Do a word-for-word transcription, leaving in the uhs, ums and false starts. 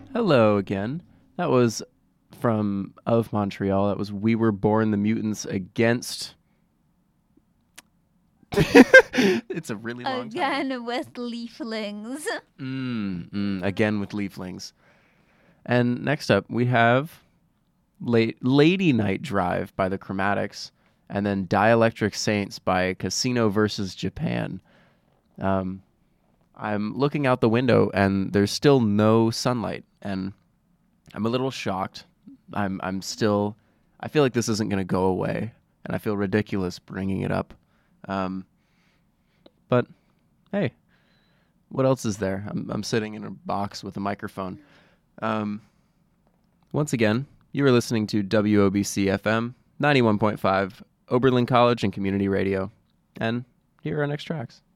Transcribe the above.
Hello again. That was from Of Montreal. That was We Were Born the Mutants against. It's a really long title. Again with leaflings. Mm, mm, again with leaflings. And next up, we have La- Lady Night Drive by the Chromatics, and then Dielectric Saints by Casino versus Japan. Um, I'm looking out the window, and there's still no sunlight, and I'm a little shocked. I'm I'm still. I feel like this isn't going to go away, and I feel ridiculous bringing it up. Um, but hey, what else is there? I'm I'm sitting in a box with a microphone. Um, once again, you are listening to W O B C F M ninety-one point five, Oberlin College and Community Radio, and here are our next tracks.